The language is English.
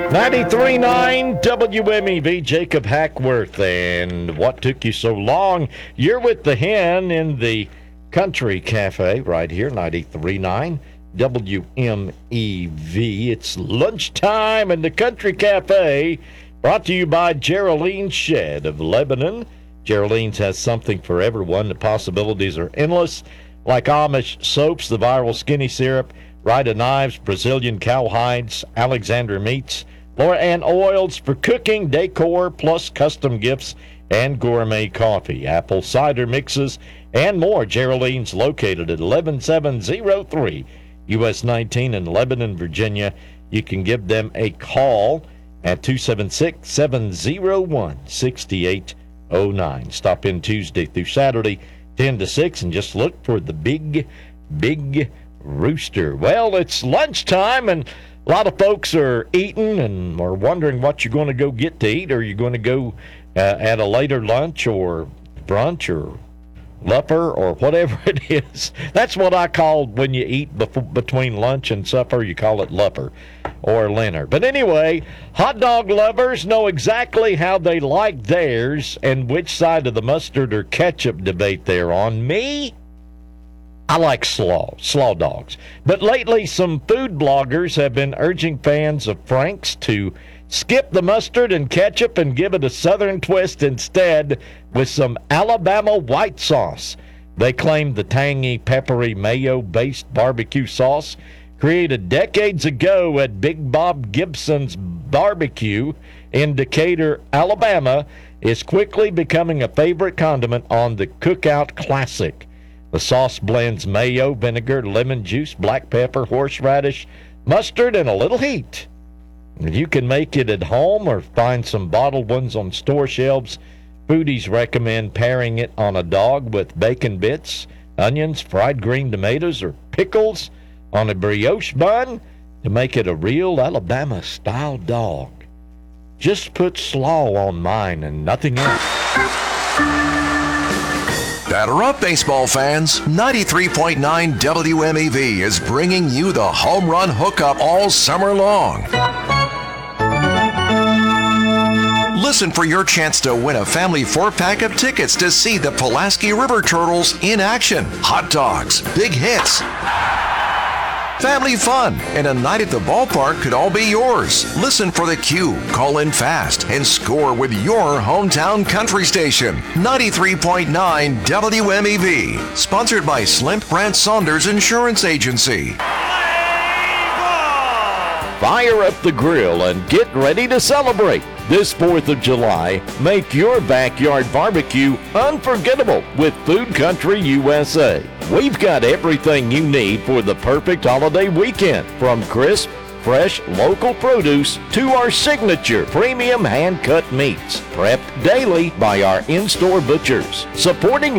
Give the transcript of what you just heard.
93.9 WMEV, Jacob Hackworth. And what took you so long? You're with the Hen in the Country Cafe right here, 93.9 WMEV. It's lunchtime in the Country Cafe, brought to you by Geraldine Shed of Lebanon. Geraldine's has something for everyone. The possibilities are endless, like Amish soaps, the viral skinny syrup, Rita knives, Brazilian cowhides, Alexander meats, Laura Ann oils for cooking, decor, plus custom gifts and gourmet coffee, apple cider mixes, and more. Geraldine's located at 11703 US 19 in Lebanon, Virginia. You can give them a call at 276-701-6809. Stop in Tuesday through Saturday, 10 to 6, and just look for the big rooster. Well, it's lunchtime, and a lot of folks are eating and are wondering what you're going to go get to eat. Are you going to go at a later lunch or brunch or lupper or whatever it is? That's what I call when you eat between lunch and supper. You call it lupper or dinner. But anyway, hot dog lovers know exactly how they like theirs and which side of the mustard or ketchup debate they're on. Me? I like slaw dogs. But lately, some food bloggers have been urging fans of Frank's to skip the mustard and ketchup and give it a southern twist instead with some Alabama white sauce. They claim the tangy, peppery, mayo-based barbecue sauce created decades ago at Big Bob Gibson's Barbecue in Decatur, Alabama, is quickly becoming a favorite condiment on the Cookout Classic. The sauce blends mayo, vinegar, lemon juice, black pepper, horseradish, mustard, and a little heat. You can make it at home or find some bottled ones on store shelves. Foodies recommend pairing it on a dog with bacon bits, onions, fried green tomatoes, or pickles on a brioche bun to make it a real Alabama-style dog. Just put slaw on mine and nothing else. Batter up, baseball fans. 93.9 WMEV is bringing you the home run hookup all summer long. Listen for your chance to win a family 4-pack of tickets to see the Pulaski River Turtles in action. Hot dogs, big hits, family fun, and a night at the ballpark could all be yours. Listen for the cue, call in fast, and score with your hometown country station. 93.9 WMEV. Sponsored by Slimp Brandt Saunders Insurance Agency. Fire up the grill and get ready to celebrate. This 4th of July, make your backyard barbecue unforgettable with Food Country USA. We've got everything you need for the perfect holiday weekend, from crisp, fresh, local produce to our signature premium hand-cut meats, prepped daily by our in-store butchers. Supporting